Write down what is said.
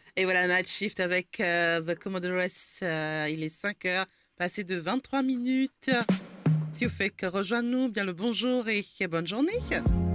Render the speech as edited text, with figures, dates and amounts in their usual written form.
Et voilà, Night Shift avec The Commodores. Il est 5 heures, passé de 23 minutes. Si vous faites que rejoindre-nous, bien le bonjour et bonne journée.